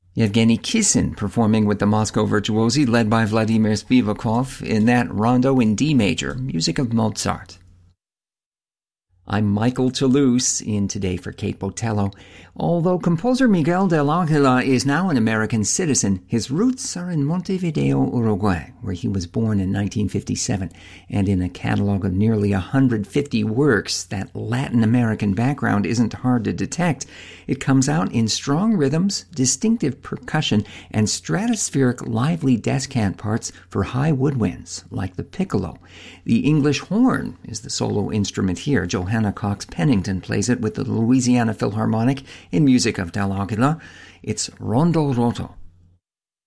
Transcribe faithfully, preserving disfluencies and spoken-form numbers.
Yevgeny Kissin performing with the Moscow Virtuosi led by Vladimir Spivakov in that rondo in D major, music of Mozart. I'm Michael Toulouse, in Today for Kate Botello. Although composer Miguel del Águila is now an American citizen, his roots are in Montevideo, Uruguay, where he was born in nineteen fifty-seven. And in a catalog of nearly one hundred fifty works, that Latin American background isn't hard to detect. It comes out in strong rhythms, distinctive percussion, and stratospheric lively descant parts for high woodwinds, like the piccolo. The English horn is the solo instrument here. Johanna Cox Pennington plays it with the Louisiana Philharmonic in music of Del Águila. It's Rondo Roto.